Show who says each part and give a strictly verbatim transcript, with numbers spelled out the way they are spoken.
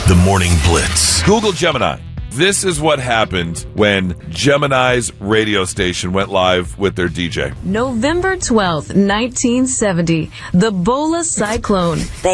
Speaker 1: The Morning Blitz.
Speaker 2: Google Gemini. This is what happened when Gemini's radio station went live with their D J.
Speaker 3: November twelfth, nineteen seventy, the Bola Cyclone.